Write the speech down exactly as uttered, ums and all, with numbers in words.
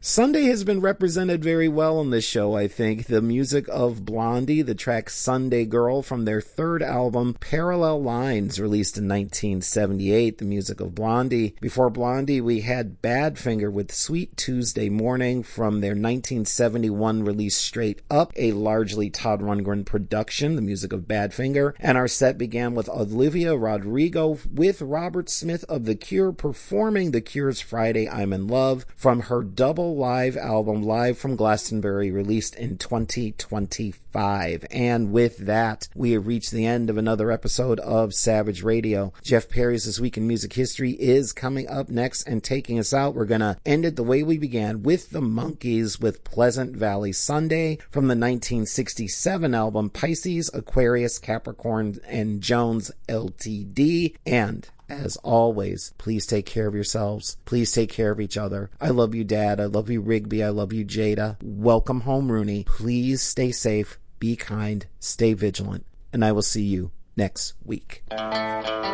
Sunday has been represented very well on this show, I think. The music of Blondie, the track Sunday Girl from their third album, Parallel Lines, released in nineteen seventy-eight, the music of Blondie. Before Blondie, we had Badfinger with Sweet Tuesday Morning from their nineteen seventy-one release Straight Up, a largely Todd Rundgren production, the music of Badfinger. And our set began with Olivia Rodrigo with Robert Smith of The Cure performing The Cure's Friday I'm in Love from her double live album Live from Glastonbury, released in twenty twenty-five. And with that, we have reached the end of another episode of Savage Radio. Jeff Perry's This Week in Music History is coming up next, and taking us out, we're gonna end it the way we began, with the Monkees with Pleasant Valley Sunday from the nineteen sixty-seven album Pisces, Aquarius, Capricorn, and Jones L T D. And as always, please take care of yourselves. Please take care of each other. I love you, Dad. I love you, Rigby. I love you, Jada. Welcome home, Rooney. Please stay safe, be kind, stay vigilant, and I will see you next week.